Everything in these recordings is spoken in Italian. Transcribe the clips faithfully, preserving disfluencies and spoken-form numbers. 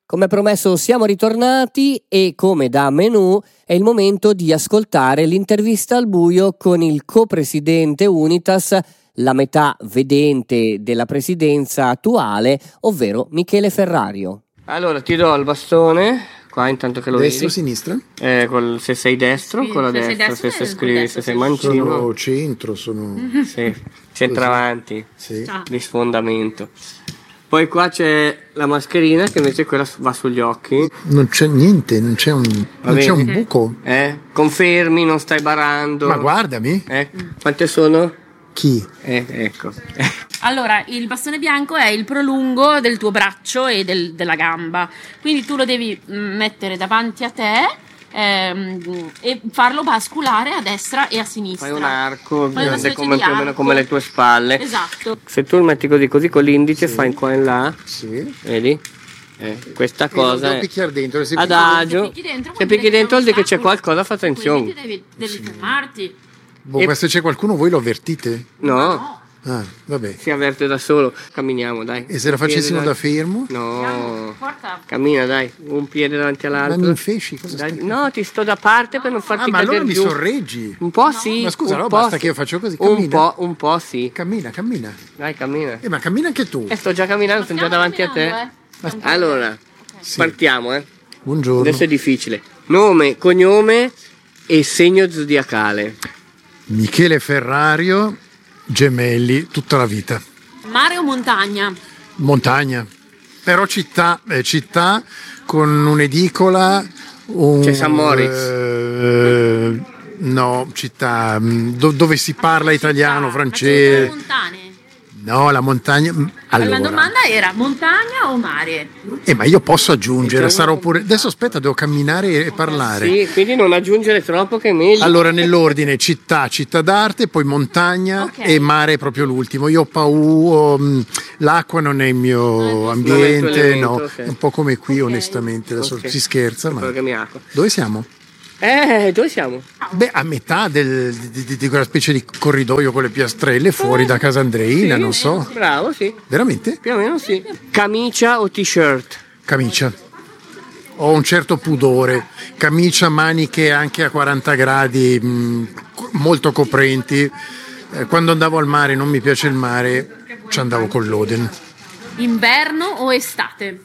Come promesso siamo ritornati e come da menù è il momento di ascoltare l'intervista al buio con il co-presidente Unitas, la metà vedente della presidenza attuale, ovvero Michele Ferrario. Allora ti do il bastone, qua intanto che lo Destro o vedi. sinistra? Eh, col, se sei destro, Sì, con la se sei destra, destro se, se sei scrivi, destro, se sei sì. mancino. Sono centro, sono... Sì, centravanti, Sì. Ciao. di sfondamento. Poi qua c'è la mascherina che invece quella va sugli occhi. Non c'è niente, non c'è un, Va non c'è bene. un buco. Eh? Confermi, non stai barando. Ma guardami. Eh? Quante sono? Chi? Eh, ecco. Allora, il bastone bianco è il prolungo del tuo braccio e del- della gamba, quindi tu lo devi mm, mettere davanti a te ehm, e farlo basculare a destra e a sinistra. Fai un arco, Fai una grande specie come, di più o meno arco. come le tue spalle. Esatto. Se tu lo metti così, così con l'indice, fai qua e là, Sì. vedi? Eh, questa E non cosa devo è picchiare dentro. Se adagio. Se picchi dentro, Se vuol dire picchi dentro vuol dire che c'è ostacolo. qualcosa, fa attenzione. Quindi devi, devi fermarti. Boh, E- ma se c'è qualcuno voi lo avvertite? No, Ah, vabbè. si avverte da solo. Camminiamo, dai. E se la Un piede facessimo da davanti- fermo? No. Porta. Cammina, dai, un piede davanti Ma all'altro. mi infesci? Cosa Dai, stai- no, ti sto da parte per non farti Ah, ma cadere allora mi giù. sorreggi. Un po' sì. Ma scusa, un no, po' basta sì. che io faccio così, Un cammina. po', un po' sì. Cammina, cammina. Dai, cammina. Eh, ma cammina anche tu. Eh, sto già camminando, sono già Stiamo davanti a te. camminando, eh. Allora, Sì. partiamo, eh. Buongiorno. Adesso è difficile. Nome, cognome e segno zodiacale. Michele Ferrario, gemelli, tutta la vita. Mare o montagna? Montagna. Però città, eh, città con un'edicola. Un, C'è San Moritz. eh, no, città mm, do- dove si parla italiano, Facciamo francese. montane. No, la montagna. mm, Allora. La domanda era montagna o mare? Eh, ma io posso aggiungere, Diciamo- sarò pure. Adesso aspetta, devo camminare e parlare. Sì, quindi non aggiungere troppo che è meglio. Allora, nell'ordine, città, città d'arte, poi montagna Ok. e mare è proprio l'ultimo. Io ho paura, mh, l'acqua non è il mio Non è il tuo ambiente, elemento, no, ok. è un po' come qui, Ok. onestamente. Adesso Ok. si scherza, ma Quello che mi acqua. dove siamo? Eh, dove siamo? Beh, a metà del- di, di- di quella specie di corridoio con le piastrelle fuori da casa Andreina, Sì, non so. Bravo, sì. Veramente? Più o meno sì. Camicia o t-shirt? Camicia. Ho un certo pudore. Camicia, maniche anche a quaranta gradi, mh, co- molto coprenti. Eh, quando andavo al mare, non mi piace il mare, ci andavo con l'Oden. Inverno o estate?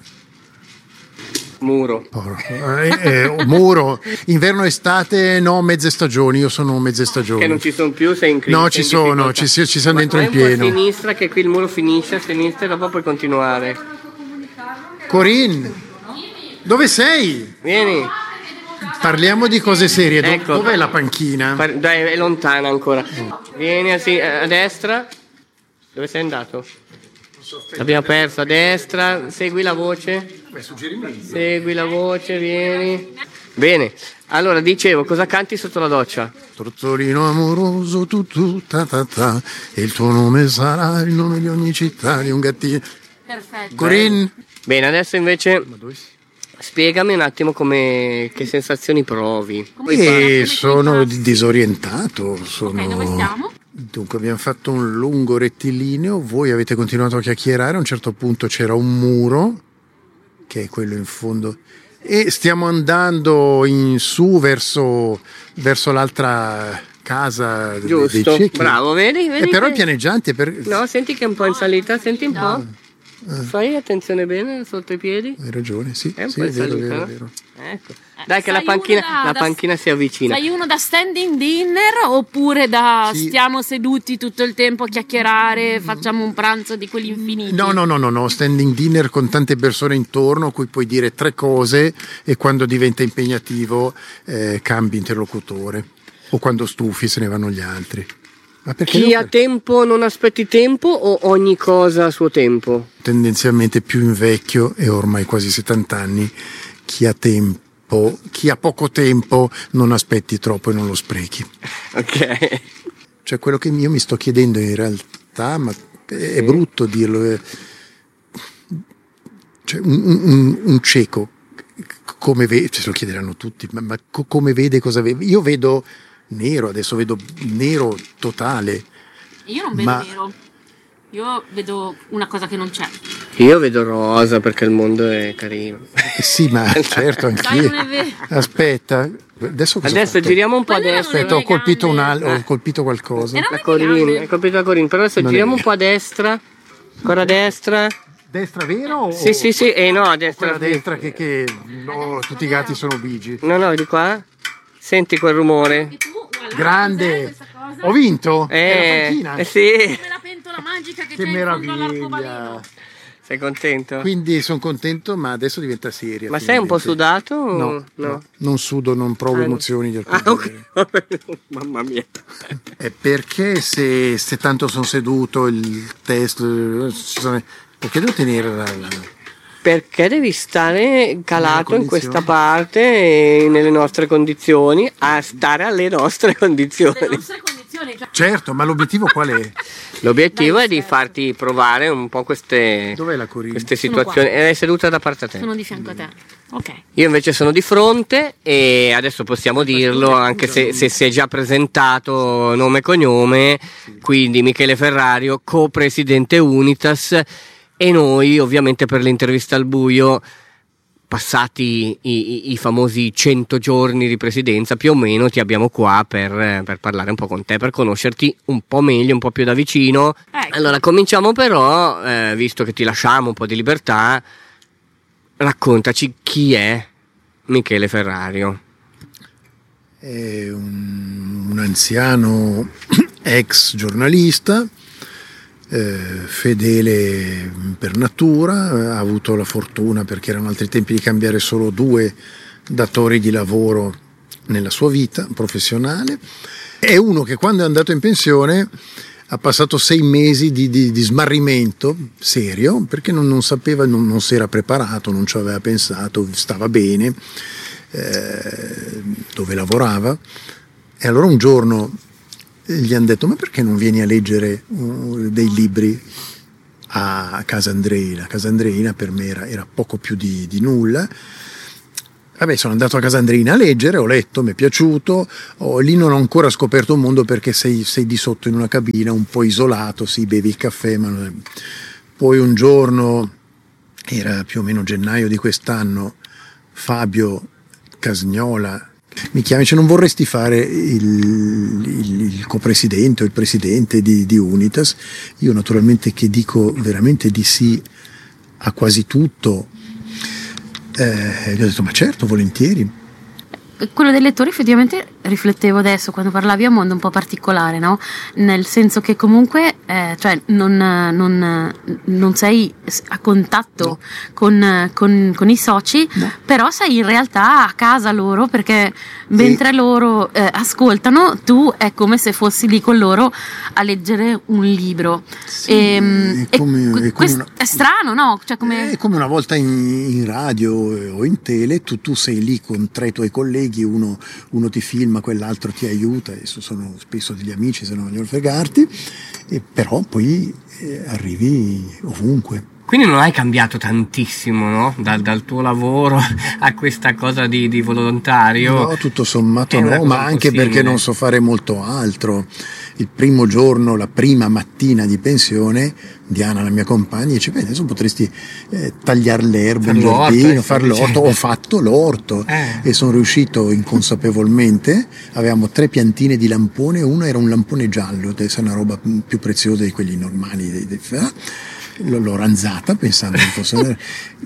Muro. Porco. Eh, eh, muro, inverno, estate, no, mezze stagioni. Io sono mezze stagioni. Che non ci sono più, sei in crisi. No, sei ci in sono, difficoltà. ci, si- ci sono Ma dentro in vai un po' pieno. a sinistra, che qui il muro finisce a sinistra e dopo puoi continuare. Corinne, dove sei? Vieni. Parliamo di cose serie. Do- Ecco. Dov'è la panchina? Par- Dai, è lontana ancora. Vieni a, si- a destra. Dove sei andato? L'abbiamo perso a destra. Segui la voce. Segui la voce, vieni. Bene. Allora, dicevo, cosa canti sotto la doccia? Tortolino amoroso, tu tu ta ta ta, e il tuo nome sarà il nome di ogni città di un gattino. Perfetto. Corinne, Bene, adesso invece spiegami un attimo come, che sensazioni provi. Poi eh, Come sono contrasti. disorientato. Sono... Ok, dove stiamo? Dunque, abbiamo fatto un lungo rettilineo, voi avete continuato a chiacchierare, a un certo punto c'era un muro, che è quello in fondo, e stiamo andando in su verso, verso l'altra casa dei- dei Giusto, ciechi. bravo, vedi? vedi Eh, però che- è pianeggiante. Per... No, senti che è un po' in salita, senti un po'. Fai attenzione bene sotto i piedi. Hai ragione, sì, È un sì, po' è in vero, salita, vero, no? vero. Ecco. Dai che la Sei panchina, uno da- la da- panchina si avvicina. Sei uno da standing dinner oppure da Sì. stiamo seduti tutto il tempo a chiacchierare, facciamo un pranzo di quelli infiniti? No, no, no, no, no, standing dinner con tante persone intorno a cui puoi dire tre cose e quando diventa impegnativo eh, cambi interlocutore o quando stufi se ne vanno gli altri. Ma perché Chi io ha tempo non aspetti tempo o ogni cosa a suo tempo? tendenzialmente più invecchio e ormai quasi settanta anni, chi ha tempo, chi ha poco tempo non aspetti troppo e non lo sprechi. Ok. Cioè quello che io mi sto chiedendo in realtà, ma è brutto dirlo, è- cioè un, un- un cieco come vede, ce lo chiederanno tutti, ma, ma co- come vede cosa vede? Io vedo nero, adesso vedo nero totale. Io non vedo Ma- nero, io vedo una cosa che non c'è. Io vedo rosa perché il mondo è carino. Eh sì, ma certo, anch'io. Aspetta, adesso cosa Adesso giriamo un po' a destra. Aspetta, ho colpito, un al- ho colpito qualcosa. La Corini, hai colpito la Corini, però adesso Non giriamo è un po' a destra. Ancora a destra. Destra vero? O Sì, sì, sì, e eh, no, a destra. quella destra che, che no, tutti i gatti sono bigi. No, no, di qua. Senti quel rumore. Grande. Ho vinto? È la Eh, panchina? eh sì. Come la pentola magica che, Che c'è in fondo all'arcobaleno. meraviglia. Sei contento? Quindi sono contento, ma adesso diventa seria. Ma sei un po' finalmente. sudato? o- No, no, non sudo, non provo Ah, emozioni di alcun Ah, genere. ok. Mamma mia. È perché se, se tanto sono seduto, il test, eh, ci sono- perché devo tenere la, la- Perché devi stare calato in condizioni. questa parte e nelle nostre condizioni a stare alle nostre Le condizioni. nostre condizioni, cioè, Certo, ma l'obiettivo qual è? L'obiettivo è di farti provare un po' queste, Dov'è la Corini? queste Sono situazioni. qua. È seduta da parte a te. sono di fianco a te. Ok. Io invece sono di fronte e adesso possiamo dirlo, anche se, se si è già presentato nome e cognome, quindi Michele Ferrario, co-presidente Unitas, e noi ovviamente per l'intervista al buio, passati i, i- i famosi cento giorni di presidenza, più o meno ti abbiamo qua per, per parlare un po' con te, per conoscerti un po' meglio, un po' più da vicino. Ecco. Allora cominciamo però, eh, visto che ti lasciamo un po' di libertà, raccontaci chi è Michele Ferrario. È un, un anziano ex giornalista, eh, fedele per natura, ha avuto la fortuna, perché erano altri tempi, di cambiare solo due datori di lavoro nella sua vita professionale. È uno che quando è andato in pensione ha passato sei mesi di, di, di smarrimento serio, perché non, non sapeva, non, non si era preparato, non ci aveva pensato, stava bene eh, dove lavorava. E allora un giorno gli hanno detto: ma perché non vieni a leggere uh, dei libri a Casa Andreina? Casa Andreina per me era, era poco più di, di nulla. Vabbè, sono andato a Casa Andreina a leggere, ho letto, mi è piaciuto. Oh, lì non ho ancora scoperto un mondo, perché sei, sei di sotto in una cabina, un po' isolato, sì, bevi il caffè, ma non è... Poi un giorno, era più o meno gennaio di quest'anno, Fabio Casgnola mi chiama e dice: non vorresti fare il, il, il copresidente o il presidente di, di Unitas? Io naturalmente, che dico veramente di sì a quasi tutto, eh, gli ho detto: ma certo, volentieri. Quello dei lettori, effettivamente riflettevo adesso quando parlavi, a un mondo un po' particolare, no? Nel senso che comunque eh, cioè non, non, non sei a contatto No. con, con, con i soci, No. però sei in realtà a casa loro, perché mentre Sì. loro eh, ascoltano, tu è come se fossi lì con loro a leggere un libro. Sì, Ehm, è come- e è come quest- una- è strano, no? Cioè, come... È come una volta in, in radio eh, o in tele, tu, tu sei lì con tre tuoi colleghi, uno, uno ti filma, quell'altro ti aiuta, adesso sono spesso degli amici, se non vogliono fregarti, e però poi eh, arrivi ovunque. Quindi non hai cambiato tantissimo, no? Dal, dal tuo lavoro a questa cosa di, di volontario. No, tutto sommato È una no, cosa ma un po' anche perché simile. non so fare molto altro. Il primo giorno, la prima mattina di pensione, Diana, la mia compagna, dice: beh, adesso potresti eh, tagliare l'erba Far in l'orto, giardino, eh, far sto l'orto. dicendo. Ho fatto l'orto Eh. e sono riuscito inconsapevolmente. Avevamo tre piantine di lampone, uno era un lampone giallo, adesso è una roba più preziosa di quelli normali. Dei, dei, L- l'ho ranzata pensando che fosse,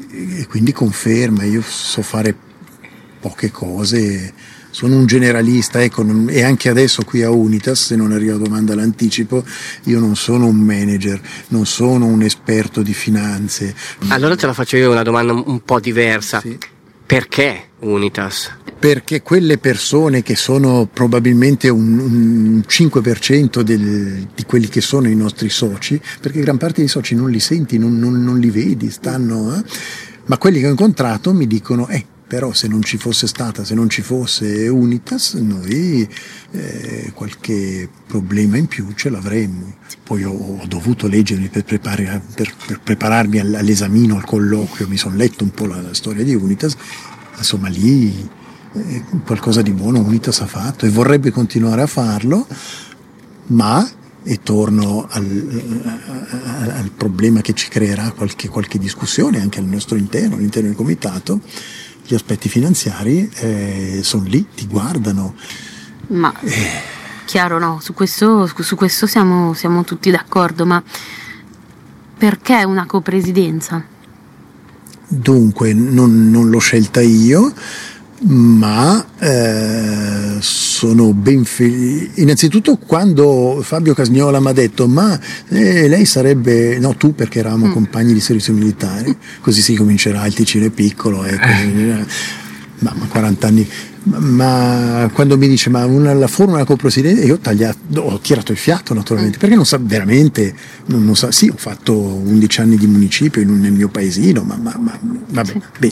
e quindi conferma, io so fare poche cose, sono un generalista, ecco, non- e anche adesso qui a Unitas, se non arriva domanda all'anticipo, io non sono un manager, non sono un esperto di finanze. Allora te la faccio io una domanda un po' diversa. Sì. Perché Unitas? Perché quelle persone che sono probabilmente un, un cinque per cento del, di quelli che sono i nostri soci, perché gran parte dei soci non li senti, non, non, non li vedi, stanno, eh? Ma quelli che ho incontrato mi dicono: eh, però se non ci fosse stata, se non ci fosse Unitas, noi eh, qualche problema in più ce l'avremmo. Poi ho, ho dovuto leggermi per, preparare, per, per prepararmi all'esamino, al colloquio, mi sono letto un po' la, la storia di Unitas, insomma lì eh, qualcosa di buono Unitas ha fatto e vorrebbe continuare a farlo, ma e torno al, al, al problema che ci creerà qualche, qualche discussione anche al nostro interno, all'interno del comitato. Gli aspetti finanziari eh, sono lì, ti guardano. Ma eh. chiaro, no, su questo, su questo siamo, siamo tutti d'accordo, ma perché una copresidenza? Dunque, non, non l'ho scelta io, ma eh, sono ben felice. Innanzitutto quando Fabio Casgnola mi ha detto ma eh, lei sarebbe, no tu perché eravamo mm. compagni di servizio militare, così si comincerà il Ticino piccolo, ecco, eh. ma, ma quaranta anni, ma, ma quando mi dice ma una, la formula copresidenza, io ho tagliato, ho tirato il fiato naturalmente, mm. perché non sa veramente, non, non sa, sì ho fatto undici anni di municipio in un, nel mio paesino, ma, ma, ma vabbè, sì. bene.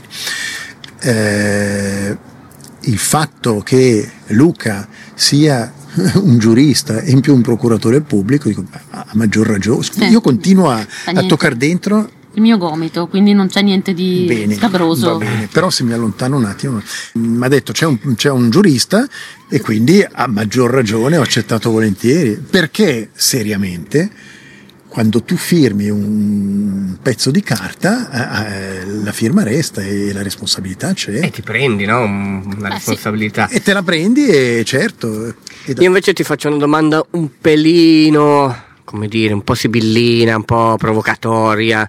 Eh, il fatto che Luca sia un giurista e in più un procuratore pubblico, dico, a maggior ragione, sì. io continuo a, a toccare dentro il mio gomito, quindi non c'è niente di bene, scabroso. Va bene, però se mi allontano un attimo, mi ha detto c'è un, c'è un giurista e quindi a maggior ragione ho accettato volentieri, perché seriamente quando tu firmi un pezzo di carta, eh, la firma resta e la responsabilità c'è. E ti prendi, no? Una responsabilità. Sì. E te la prendi e certo. E da... Io invece ti faccio una domanda un pelino, come dire, un po' sibillina, un po' provocatoria.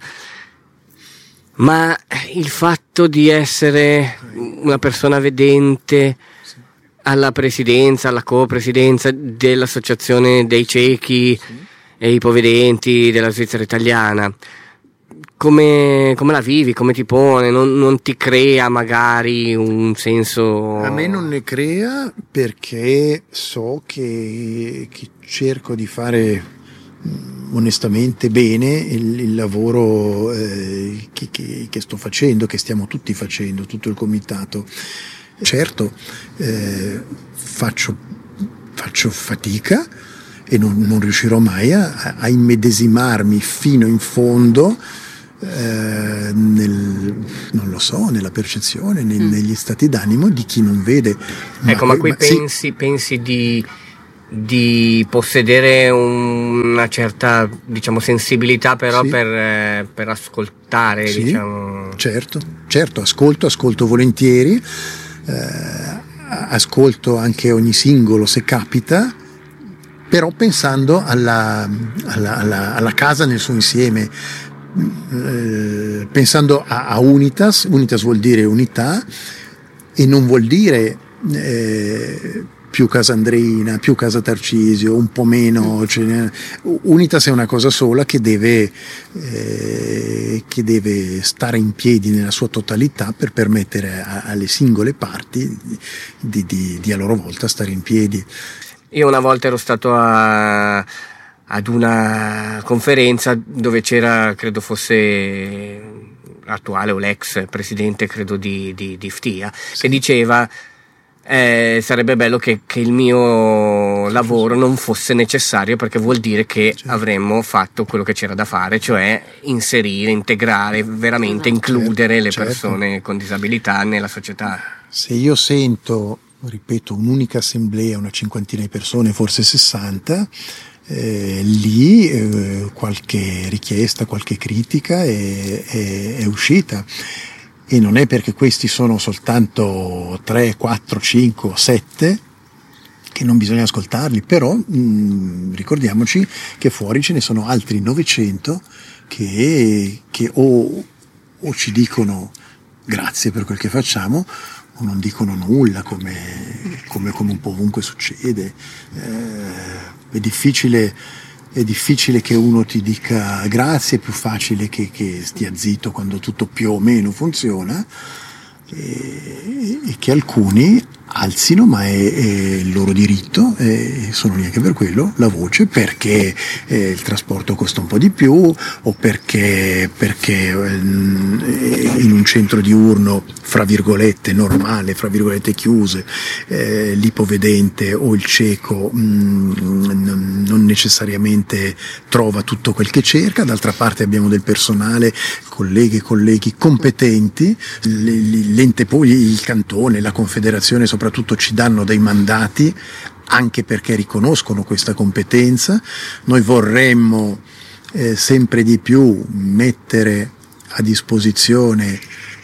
Ma il fatto di essere una persona vedente alla presidenza, alla copresidenza dell'associazione dei ciechi, sì, e ipovedenti della Svizzera italiana, come, come la vivi, come ti pone, non, non ti crea magari un senso? A me non ne crea, perché so che, che cerco di fare onestamente bene il, il lavoro eh, che, che, che sto facendo, che stiamo tutti facendo, tutto il comitato. Certo, eh, faccio, faccio fatica e non, non riuscirò mai a, a immedesimarmi fino in fondo eh, nel, non lo so, nella percezione, nel, mm. negli stati d'animo di chi non vede. Ecco, ma, ma qui ma, pensi, sì. pensi di, di possedere una certa, diciamo, sensibilità però sì. per, eh, per ascoltare, sì, diciamo. Certo, certo, ascolto, ascolto volentieri, eh, ascolto anche ogni singolo se capita, però pensando alla, alla, alla, alla casa nel suo insieme, eh, pensando a, a Unitas. Unitas vuol dire unità e non vuol dire eh, più Casa Andreina, più Casa Tarcisio, un po' meno. Cioè, Unitas è una cosa sola che deve, eh, che deve stare in piedi nella sua totalità per permettere a, alle singole parti di, di, di a loro volta stare in piedi. Io una volta ero stato a, ad una conferenza dove c'era, credo fosse l'attuale o l'ex presidente, credo, di, di, di F T I A, sì, che diceva eh, sarebbe bello che, che il mio lavoro non fosse necessario, perché vuol dire che certo. avremmo fatto quello che c'era da fare, cioè inserire, integrare, veramente certo. includere le certo. persone con disabilità nella società. Se io sento, ripeto, un'unica assemblea, una cinquantina di persone, forse sessanta, eh, lì eh, qualche richiesta, qualche critica è, è, è uscita, e non è perché questi sono soltanto tre, quattro, cinque, sette che non bisogna ascoltarli, però mh, ricordiamoci che fuori ce ne sono altri novecento che, che o, o ci dicono grazie per quel che facciamo, o non dicono nulla, come, come, come un po' ovunque succede. Eh, è difficile, è difficile che uno ti dica grazie, è più facile che, che stia zitto quando tutto più o meno funziona, e, e che alcuni alzino, ma è, è il loro diritto, e sono lì anche per quello, la voce, perché eh, il trasporto costa un po' di più, o perché, perché eh, in un centro diurno, fra virgolette, normale, fra virgolette chiuse, eh, l'ipovedente o il cieco mh, non necessariamente trova tutto quel che cerca. D'altra parte abbiamo del personale, colleghe e colleghi competenti, l'ente poi, il cantone, la confederazione soprattutto ci danno dei mandati anche perché riconoscono questa competenza. Noi vorremmo eh, sempre di più mettere a disposizione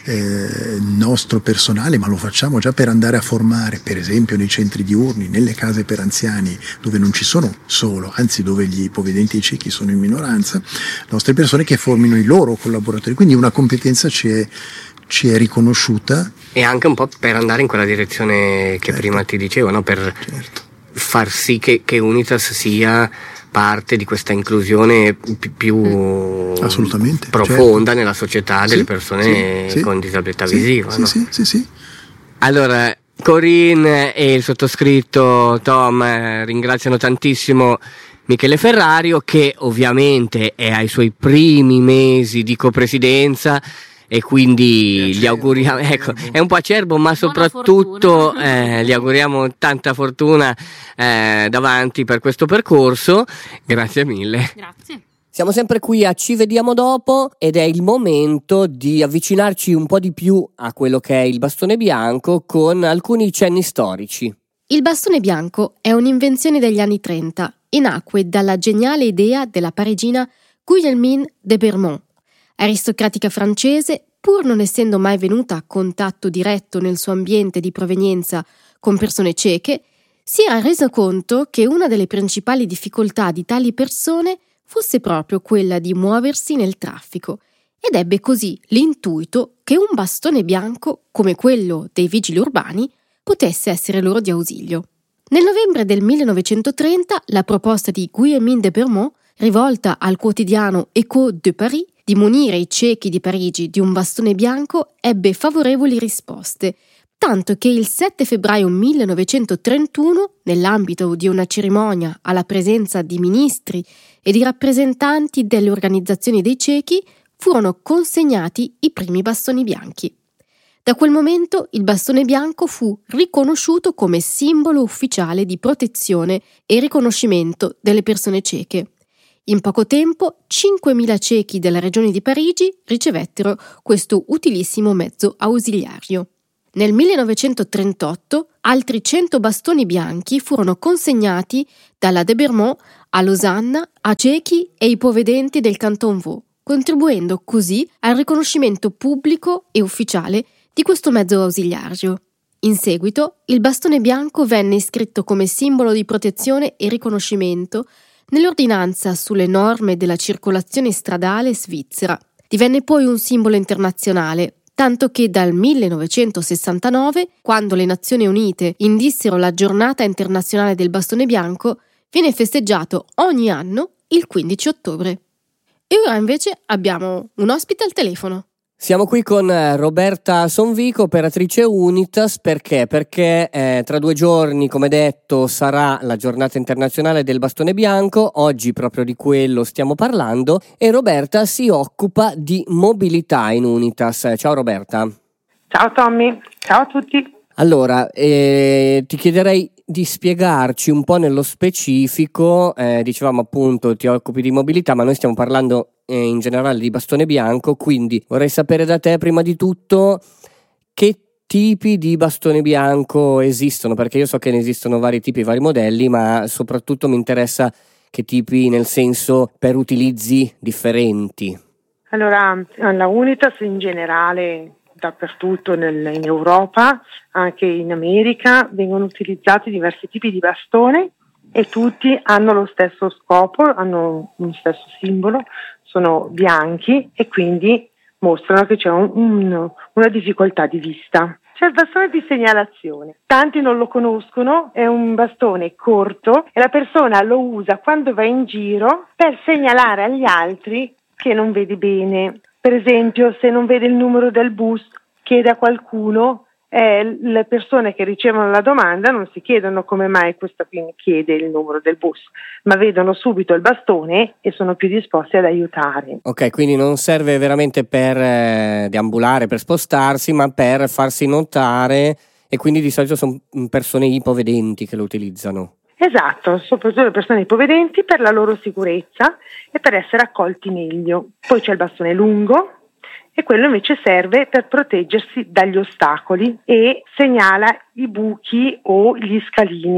eh, nostro personale, ma lo facciamo già per andare a formare, per esempio nei centri diurni, nelle case per anziani, dove non ci sono solo, anzi dove gli ipovedenti e i ciechi sono in minoranza, nostre persone che formino i loro collaboratori. Quindi una competenza ci è, ci è riconosciuta. E anche un po' per andare in quella direzione che certo. prima ti dicevo, no? Per certo. far sì che, che Unitas sia parte di questa inclusione più assolutamente profonda certo. nella società delle sì, persone sì, con disabilità sì, visiva. Sì, no? sì, sì, sì. Allora, Corinne e il sottoscritto Tom eh, ringraziano tantissimo Michele Ferrario, che ovviamente è ai suoi primi mesi di copresidenza, e quindi gli auguriamo, ecco, è un po' acerbo, ma soprattutto eh, gli auguriamo tanta fortuna eh, davanti per questo percorso. Grazie mille. Grazie. Siamo sempre qui a Ci vediamo dopo ed è il momento di avvicinarci un po' di più a quello che è il bastone bianco con alcuni cenni storici. Il bastone bianco è un'invenzione degli anni trenta e nacque dalla geniale idea della parigina Guillemine de Bermond. Aristocratica francese, pur non essendo mai venuta a contatto diretto nel suo ambiente di provenienza con persone cieche, si era resa conto che una delle principali difficoltà di tali persone fosse proprio quella di muoversi nel traffico, ed ebbe così l'intuito che un bastone bianco, come quello dei vigili urbani, potesse essere loro di ausilio. Nel novembre del millenovecentotrenta la proposta di Guillemine de Bermond, rivolta al quotidiano Écho de Paris, di munire i ciechi di Parigi di un bastone bianco ebbe favorevoli risposte, tanto che il sette febbraio millenovecentotrentuno, nell'ambito di una cerimonia alla presenza di ministri e di rappresentanti delle organizzazioni dei ciechi, furono consegnati i primi bastoni bianchi. Da quel momento il bastone bianco fu riconosciuto come simbolo ufficiale di protezione e riconoscimento delle persone cieche. In poco tempo, cinquemila ciechi della regione di Parigi ricevettero questo utilissimo mezzo ausiliario. Nel millenovecentotrentotto, altri cento bastoni bianchi furono consegnati dalla de Bermond a Losanna a ciechi e ipovedenti del Canton Vaud, contribuendo così al riconoscimento pubblico e ufficiale di questo mezzo ausiliario. In seguito, il bastone bianco venne iscritto come simbolo di protezione e riconoscimento nell'ordinanza sulle norme della circolazione stradale svizzera. Divenne poi un simbolo internazionale, tanto che dal millenovecentosessantanove, quando le Nazioni Unite indissero la giornata internazionale del bastone bianco, viene festeggiato ogni anno il quindici ottobre. E ora invece abbiamo un ospite al telefono. Siamo qui con Roberta Sonvico, operatrice Unitas, perché? Perché eh, tra due giorni, come detto, sarà la giornata internazionale del bastone bianco, oggi proprio di quello stiamo parlando, e Roberta si occupa di mobilità in Unitas. Ciao Roberta. Ciao Tommy, ciao a tutti. Allora, eh, ti chiederei di spiegarci un po' nello specifico, eh, dicevamo appunto ti occupi di mobilità, ma noi stiamo parlando eh, in generale di bastone bianco, quindi vorrei sapere da te prima di tutto che tipi di bastone bianco esistono, perché io so che ne esistono vari tipi, vari modelli, ma soprattutto mi interessa che tipi, nel senso per utilizzi differenti. Allora, la Unitas in generale, dappertutto nel, in Europa, anche in America, vengono utilizzati diversi tipi di bastone e tutti hanno lo stesso scopo, hanno un stesso simbolo, sono bianchi e quindi mostrano che c'è un, un, una difficoltà di vista. C'è il bastone di segnalazione, tanti non lo conoscono, è un bastone corto e la persona lo usa quando va in giro per segnalare agli altri che non vede bene. Per esempio, se non vede il numero del bus, chiede a qualcuno, eh, le persone che ricevono la domanda non si chiedono come mai questa qui mi chiede il numero del bus, ma vedono subito il bastone e sono più disposti ad aiutare. Ok, quindi non serve veramente per eh, deambulare, per spostarsi, ma per farsi notare, e quindi di solito sono persone ipovedenti che lo utilizzano. Esatto, soprattutto le persone ipovedenti per la loro sicurezza e per essere accolti meglio. Poi c'è il bastone lungo e quello invece serve per proteggersi dagli ostacoli e segnala i buchi o gli scalini.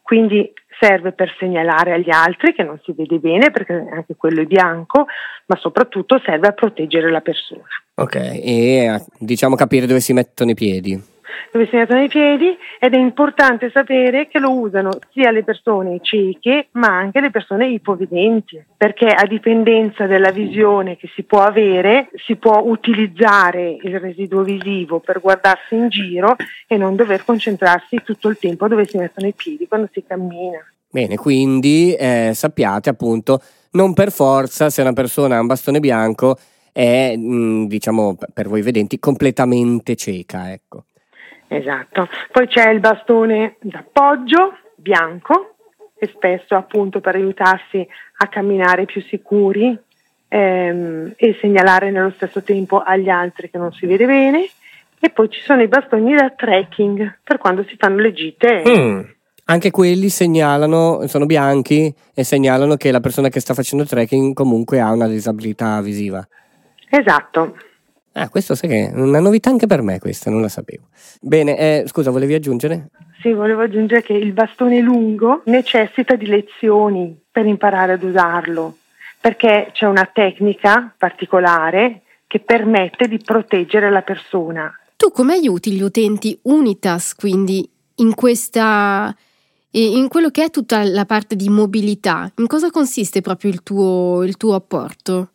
quindi serve per segnalare agli altri che non si vede bene, perché anche quello è bianco, ma soprattutto serve a proteggere la persona. Ok, e diciamo capire dove si mettono i piedi. Dove si mettono i piedi, ed è importante sapere che lo usano sia le persone cieche ma anche le persone ipovedenti, perché a dipendenza della visione che si può avere si può utilizzare il residuo visivo per guardarsi in giro e non dover concentrarsi tutto il tempo dove si mettono i piedi quando si cammina. Bene, quindi eh, sappiate appunto, non per forza se una persona ha un bastone bianco è, mh, diciamo per voi vedenti, completamente cieca, ecco. Esatto. Poi c'è il bastone d'appoggio bianco, che spesso appunto per aiutarsi a camminare più sicuri ehm, e segnalare nello stesso tempo agli altri che non si vede bene. E poi ci sono i bastoni da trekking per quando si fanno le gite. Mm. Anche quelli segnalano, sono bianchi e segnalano che la persona che sta facendo trekking comunque ha una disabilità visiva. Esatto. Ah, questo sai che è una novità anche per me, questa non la sapevo. Bene, eh, scusa, volevi aggiungere? Sì, volevo aggiungere che il bastone lungo necessita di lezioni per imparare ad usarlo, perché c'è una tecnica particolare che permette di proteggere la persona. Tu come aiuti gli utenti Unitas, quindi, in questa, in quello che è tutta la parte di mobilità? In cosa consiste proprio il tuo, il tuo apporto?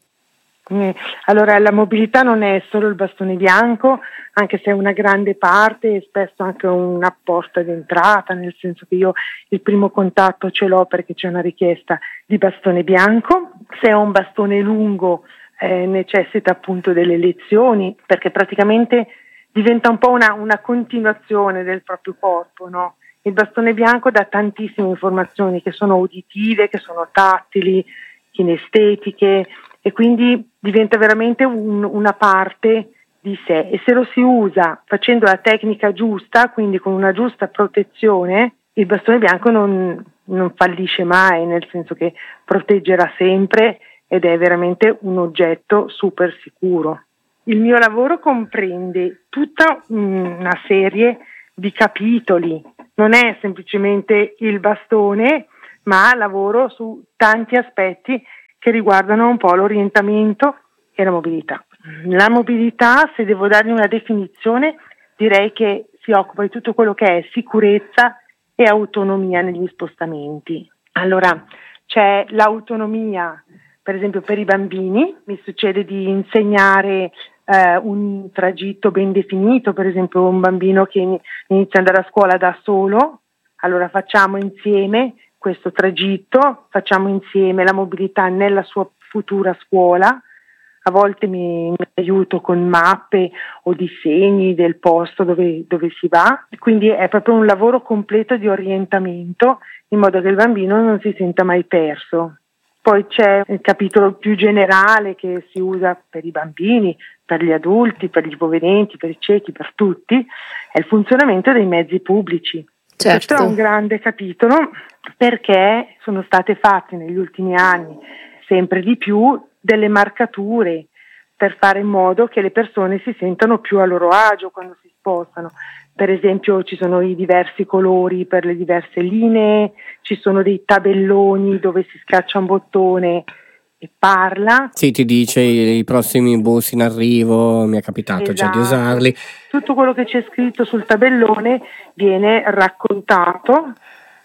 Allora, la mobilità non è solo il bastone bianco, anche se è una grande parte e spesso anche una porta d'entrata, nel senso che io il primo contatto ce l'ho perché c'è una richiesta di bastone bianco. Se è un bastone lungo eh, necessita appunto delle lezioni, perché praticamente diventa un po' una, una continuazione del proprio corpo, no? Il bastone bianco dà tantissime informazioni che sono uditive, che sono tattili, kinestetiche, e quindi diventa veramente un, una parte di sé, e se lo si usa facendo la tecnica giusta, quindi con una giusta protezione, il bastone bianco non, non fallisce mai, nel senso che proteggerà sempre ed è veramente un oggetto super sicuro. Il mio lavoro comprende tutta una serie di capitoli, non è semplicemente il bastone, ma lavoro su tanti aspetti che riguardano un po' l'orientamento e la mobilità. La mobilità, se devo dargli una definizione, direi che si occupa di tutto quello che è sicurezza e autonomia negli spostamenti. Allora, c'è l'autonomia, per esempio per i bambini, mi succede di insegnare eh, un tragitto ben definito, per esempio un bambino che inizia ad andare a scuola da solo, allora facciamo insieme questo tragitto, facciamo insieme la mobilità nella sua futura scuola, a volte mi, mi aiuto con mappe o disegni del posto dove, dove si va, quindi è proprio un lavoro completo di orientamento in modo che il bambino non si senta mai perso. Poi c'è il capitolo più generale che si usa per i bambini, per gli adulti, per gli ipovedenti, per i ciechi, per tutti, è il funzionamento dei mezzi pubblici. Certo. Questo è un grande capitolo perché sono state fatte negli ultimi anni sempre di più delle marcature per fare in modo che le persone si sentano più a loro agio quando si spostano. Per esempio ci sono i diversi colori per le diverse linee, ci sono dei tabelloni dove si schiaccia un bottone e parla. Sì, ti dice i, i prossimi bus in arrivo, mi è capitato Esatto. già di usarli. Tutto quello che c'è scritto sul tabellone viene raccontato.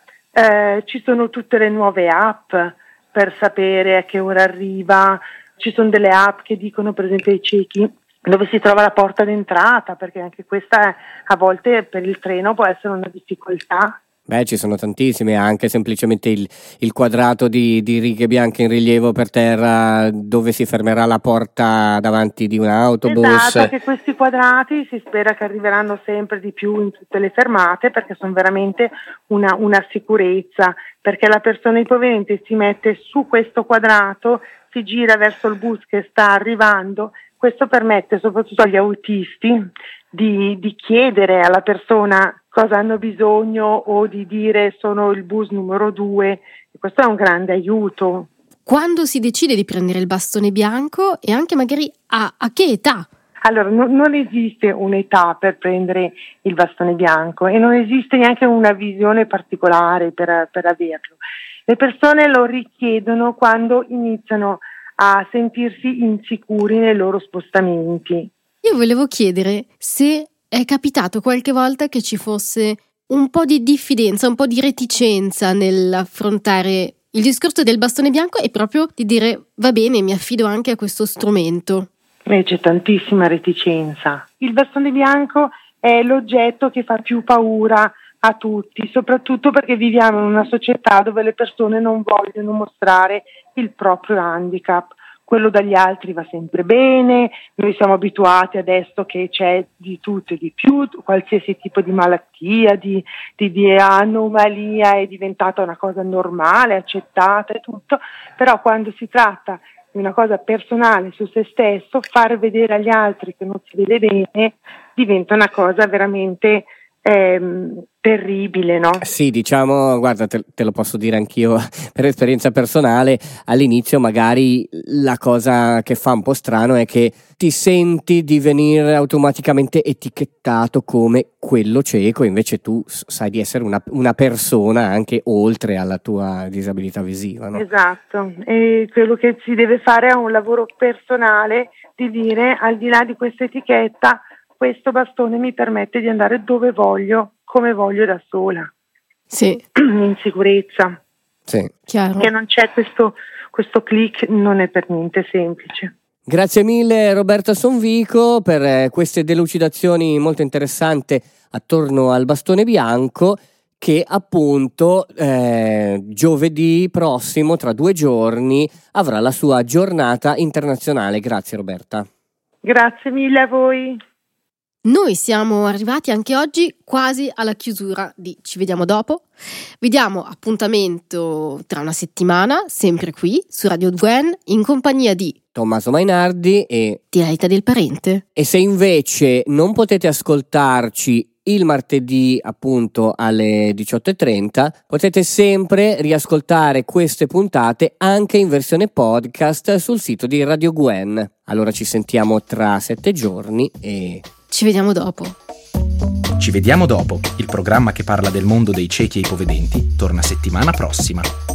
Eh, ci sono tutte le nuove app per sapere a che ora arriva, ci sono delle app che dicono per esempio ai ciechi dove si trova la porta d'entrata, perché anche questa a volte per il treno può essere una difficoltà. Beh, ci sono tantissime, anche semplicemente il, il quadrato di, di righe bianche in rilievo per terra dove si fermerà la porta davanti di un autobus. Esatto, anche questi quadrati si spera che arriveranno sempre di più in tutte le fermate perché sono veramente una, una sicurezza, perché la persona ipovedente si mette su questo quadrato, si gira verso il bus che sta arrivando. Questo permette soprattutto agli autisti di, di chiedere alla persona cosa hanno bisogno o di dire sono il bus numero due, e questo è un grande aiuto. Quando si decide di prendere il bastone bianco e anche magari a, a che età? Allora, no, non esiste un'età per prendere il bastone bianco e non esiste neanche una visione particolare per, per averlo. Le persone lo richiedono quando iniziano a sentirsi insicuri nei loro spostamenti. Io volevo chiedere se è capitato qualche volta che ci fosse un po' di diffidenza, un po' di reticenza nell'affrontare il discorso del bastone bianco e proprio di dire va bene, mi affido anche a questo strumento. Eh, c'è tantissima reticenza. Il bastone bianco è l'oggetto che fa più paura a tutti, soprattutto perché viviamo in una società dove le persone non vogliono mostrare il proprio handicap. Quello dagli altri va sempre bene, noi siamo abituati adesso che c'è di tutto e di più, qualsiasi tipo di malattia, di, di, di anomalia è diventata una cosa normale, accettata e tutto, però quando si tratta di una cosa personale su se stesso, far vedere agli altri che non si vede bene diventa una cosa veramente ehm, terribile, no? Sì, diciamo, guarda, te, te lo posso dire anch'io per esperienza personale, all'inizio magari la cosa che fa un po' strano è che ti senti di venire automaticamente etichettato come quello cieco, invece tu sai di essere una, una persona anche oltre alla tua disabilità visiva, no? Esatto, e quello che si deve fare è un lavoro personale di dire, al di là di questa etichetta, questo bastone mi permette di andare dove voglio, come voglio da sola. Sì. In sicurezza. Sì. Chiaro. Che non c'è questo, questo click, non è per niente semplice. Grazie mille Roberta Sonvico per eh, queste delucidazioni molto interessanti attorno al bastone bianco che appunto eh, giovedì prossimo, tra due giorni, avrà la sua giornata internazionale. Grazie Roberta. Grazie mille a voi. Noi siamo arrivati anche oggi quasi alla chiusura di Ci vediamo dopo. Vi diamo appuntamento tra una settimana, sempre qui su Radio Gwen, in compagnia di Tommaso Mainardi e di Laita del Parente. E se invece non potete ascoltarci il martedì appunto alle diciotto e trenta, potete sempre riascoltare queste puntate anche in versione podcast sul sito di Radio Gwen. Allora ci sentiamo tra sette giorni e ci vediamo dopo. Ci vediamo dopo, il programma che parla del mondo dei ciechi e ipovedenti torna settimana prossima.